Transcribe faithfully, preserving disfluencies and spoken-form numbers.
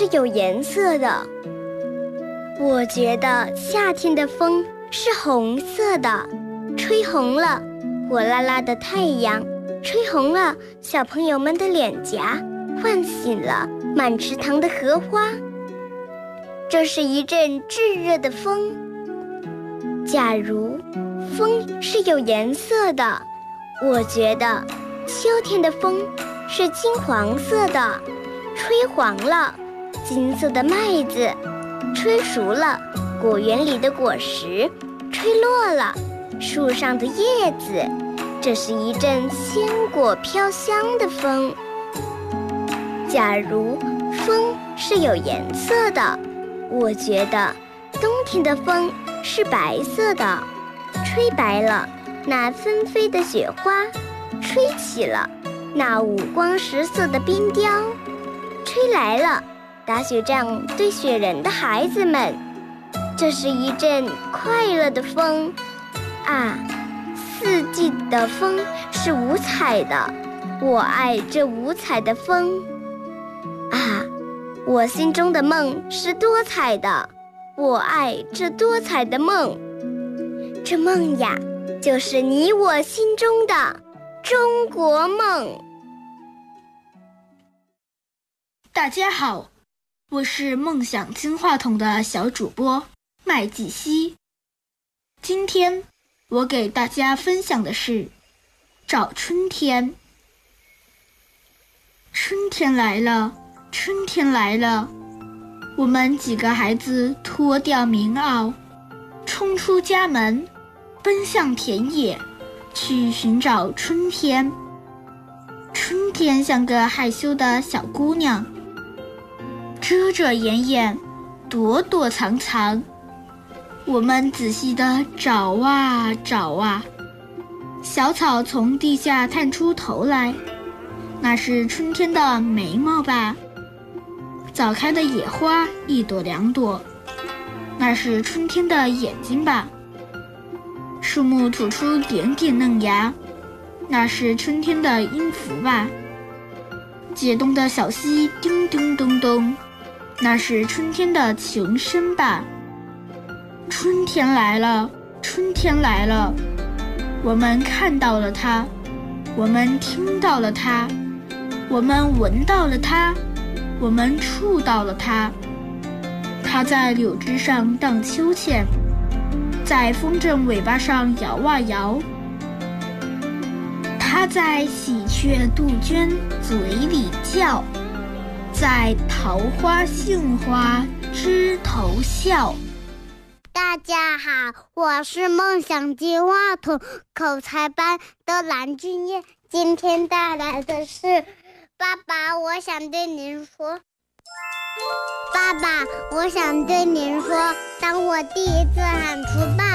是有颜色的。我觉得夏天的风是红色的，吹红了火辣辣的太阳，吹红了小朋友们的脸颊，唤醒了满池塘的荷花。这是一阵炙热的风。假如风是有颜色的，我觉得秋天的风是金黄色的，吹黄了金色的麦子，吹熟了果园里的果实，吹落了树上的叶子。这是一阵鲜果飘香的风。假如风是有颜色的，我觉得冬天的风是白色的，吹白了那纷飞的雪花，吹起了那五光十色的冰雕，吹来了打雪仗堆雪人的孩子们。这是一阵快乐的风啊！四季的风是五彩的，我爱这五彩的风啊！我心中的梦是多彩的，我爱这多彩的梦。这梦呀，就是你我心中的中国梦。 大家好，我是梦想金话筒的小主播麦季希。今天我给大家分享的是找春天。春天来了，春天来了，我们几个孩子脱掉棉袄，冲出家门，奔向田野，去寻找春天。春天像个害羞的小姑娘，遮遮掩掩，躲躲藏藏。我们仔细地找啊找啊，小草从地下探出头来，那是春天的眉毛吧？早开的野花一朵两朵，那是春天的眼睛吧？树木吐出点点嫩芽，那是春天的音符吧？解冻的小溪叮叮咚咚，那是春天的琴声吧？春天来了，春天来了，我们看到了它，我们听到了它，我们闻到了它，我们触到了它。它在柳枝上荡秋千，在风筝尾巴上摇啊摇。它在喜鹊杜鹃嘴里叫，在桃花杏花枝头笑。 大家好，我是梦想金话筒口才班的蓝俊彦，今天带来的是爸爸我想对您说。爸爸我想对您说，当我第一次喊出爸